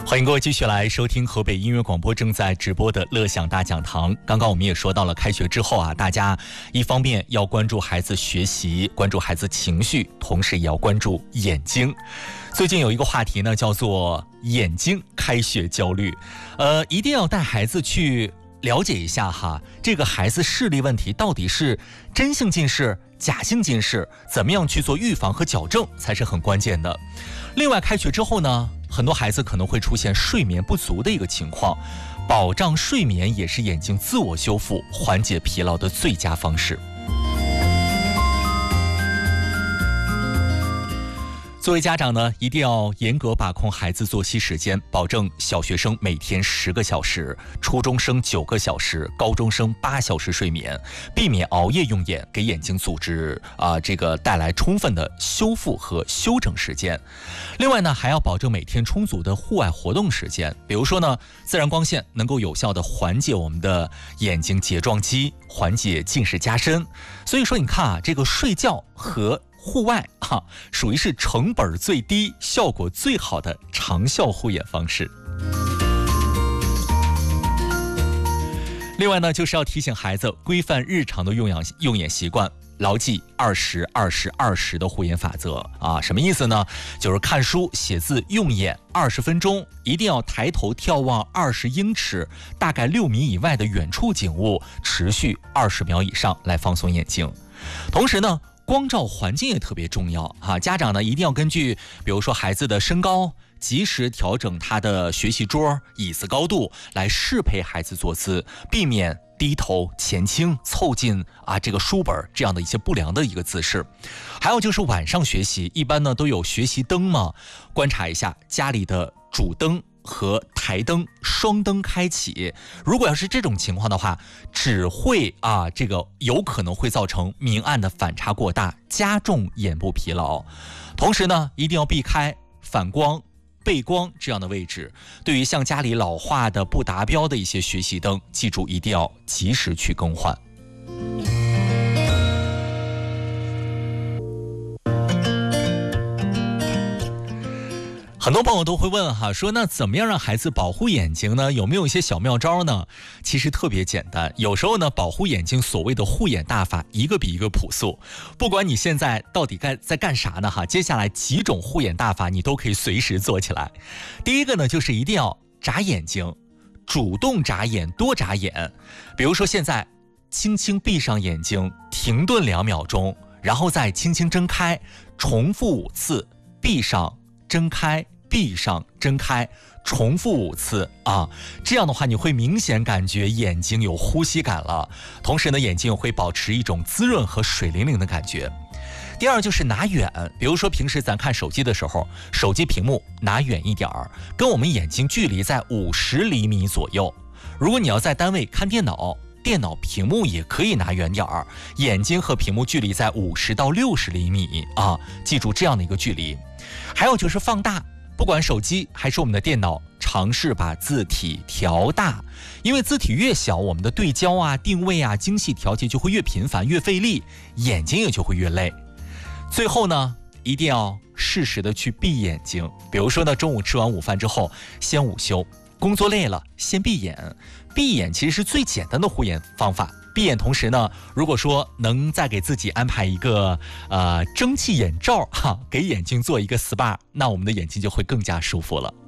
欢迎各位继续来收听河北音乐广播正在直播的乐享大讲堂。刚刚我们也说到了，开学之后啊，大家一方面要关注孩子学习，关注孩子情绪，同时也要关注眼睛。最近有一个话题呢，叫做眼睛开学焦虑。一定要带孩子去了解一下哈，这个孩子视力问题到底是真性近视、假性近视，怎么样去做预防和矫正才是很关键的。另外，开学之后呢，很多孩子可能会出现睡眠不足的一个情况，保障睡眠也是眼睛自我修复、缓解疲劳的最佳方式。作为家长呢，一定要严格把控孩子作息时间，保证小学生每天10个小时，初中生9个小时，高中生8小时睡眠，避免熬夜用眼，给眼睛组织带来充分的修复和休整时间。另外呢，还要保证每天充足的户外活动时间，比如说呢，自然光线能够有效的缓解我们的眼睛睫状肌，缓解近视加深。所以说你看啊，这个睡觉和户外属于是成本最低、效果最好的长效护眼方式。另外呢，就是要提醒孩子规范日常的用眼习惯，牢记20-20-20的护眼法则啊。什么意思呢？就是看书、写字用眼20分钟，一定要抬头眺望20英尺，大概6米以外的远处景物，持续20秒以上来放松眼睛。同时呢，光照环境也特别重要啊！家长呢一定要根据，比如说孩子的身高，及时调整他的学习桌、椅子高度，来适配孩子坐姿，避免低头、前倾、凑近这个书本这样的一些不良的一个姿势。还有就是晚上学习，一般呢都有学习灯嘛，观察一下家里的主灯和台灯双灯开启，如果要是这种情况的话，只会这个有可能会造成明暗的反差过大，加重眼部疲劳。同时呢，一定要避开反光、背光这样的位置。对于像家里老化的不达标的一些学习灯，记住一定要及时去更换。很多朋友都会问说那怎么样让孩子保护眼睛呢？有没有一些小妙招呢？其实特别简单，有时候呢，保护眼睛所谓的护眼大法一个比一个朴素。不管你现在到底在干啥呢接下来几种护眼大法你都可以随时做起来。第一个呢，就是一定要眨眼睛，主动眨眼，多眨眼。比如说现在轻轻闭上眼睛，停顿2秒钟，然后再轻轻睁开，重复5次，闭上睁开，闭上睁开，重复5次这样的话你会明显感觉眼睛有呼吸感了，同时呢，眼睛会保持一种滋润和水灵灵的感觉。第二就是拿远，比如说平时咱看手机的时候，手机屏幕拿远一点，跟我们眼睛距离在50厘米左右。如果你要在单位看电脑，电脑屏幕也可以拿远点，眼睛和屏幕距离在50到60厘米记住这样的一个距离。还有就是放大，不管手机还是我们的电脑，尝试把字体调大，因为字体越小，我们的对焦定位精细调节就会越频繁越费力，眼睛也就会越累。最后呢，一定要适时的去闭眼睛，比如说呢，中午吃完午饭之后先午休，工作累了先闭眼。闭眼其实是最简单的护眼方法。闭眼同时呢，如果说能再给自己安排一个蒸汽眼罩给眼睛做一个 SPA， 那我们的眼睛就会更加舒服了。